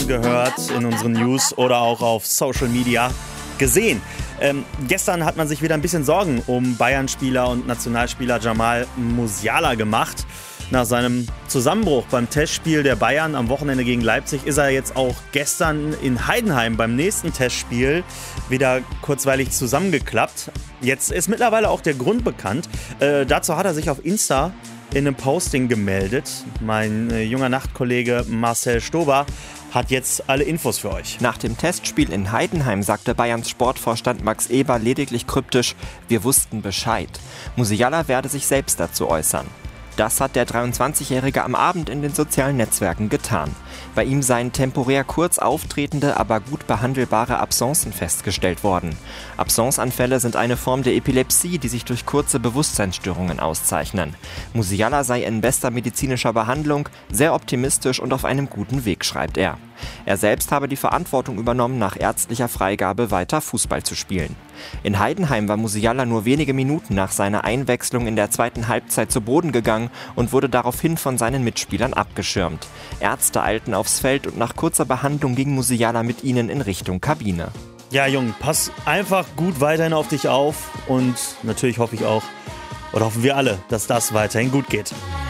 gelesen, gehört in unseren News oder auch auf Social Media gesehen. Gestern hat man sich wieder ein bisschen Sorgen um Bayern-Spieler und Nationalspieler Jamal Musiala gemacht. Nach seinem Zusammenbruch beim Testspiel der Bayern am Wochenende gegen Leipzig ist er jetzt auch gestern in Heidenheim beim nächsten Testspiel wieder kurzweilig zusammengeklappt. Jetzt ist mittlerweile auch der Grund bekannt. Dazu hat er sich auf Insta in einem Posting gemeldet. Mein junger Nachtkollege Marcel Stober hat jetzt alle Infos für euch. Nach dem Testspiel in Heidenheim sagte Bayerns Sportvorstand Max Eber lediglich kryptisch: Wir wussten Bescheid. Musiala werde sich selbst dazu äußern. Das hat der 23-Jährige am Abend in den sozialen Netzwerken getan. Bei ihm seien temporär kurz auftretende, aber gut behandelbare Absencen festgestellt worden. Absenceanfälle sind eine Form der Epilepsie, die sich durch kurze Bewusstseinsstörungen auszeichnen. Musiala sei in bester medizinischer Behandlung, sehr optimistisch und auf einem guten Weg, schreibt er. Er selbst habe die Verantwortung übernommen, nach ärztlicher Freigabe weiter Fußball zu spielen. In Heidenheim war Musiala nur wenige Minuten nach seiner Einwechslung in der zweiten Halbzeit zu Boden gegangen und wurde daraufhin von seinen Mitspielern abgeschirmt. Ärzte eilten aufs Feld und nach kurzer Behandlung ging Musiala mit ihnen in Richtung Kabine. Ja, Jung, pass einfach gut weiterhin auf dich auf und natürlich hoffe ich auch, oder hoffen wir alle, dass das weiterhin gut geht.